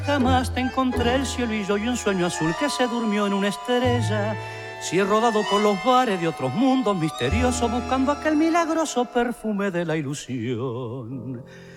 Jamás te encontré el cielo y yo y un sueño azul que se durmió en una estrella. Si he rodado por los bares de otros mundos misteriosos buscando aquel milagroso perfume de la ilusión.